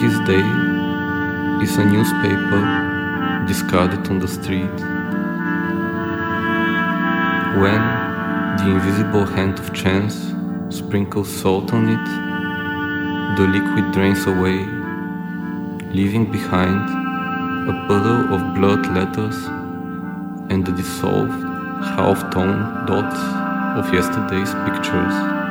this day is a newspaper discarded on the street. When the invisible hand of chance sprinkles salt on it, the liquid drains away, leaving behind a puddle of blurred letters and the dissolved, half-toned dots of yesterday's pictures.